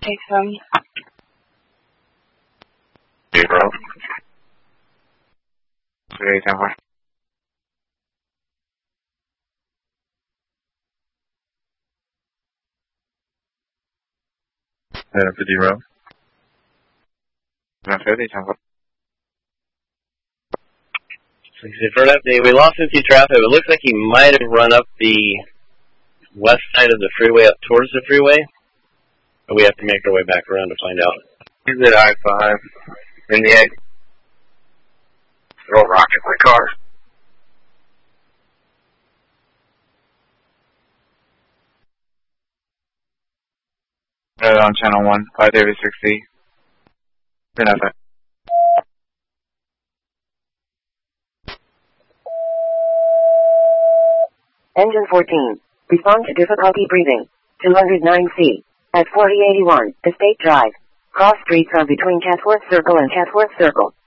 Take some. 0. 3810. Head up to 0. 3810. For an update, we lost 50 traffic. It looks like he might have run up the west side of the freeway up towards the freeway. But we have to make our way back around to find out. He's at I-5 in the egg. Throw a rock at my car. Right on channel 1, 586C. Then FM. Engine 14. Respond to difficulty breathing. 209C. At 4081, Estate Drive. Cross streets are between Chatsworth Circle and Chatsworth Circle.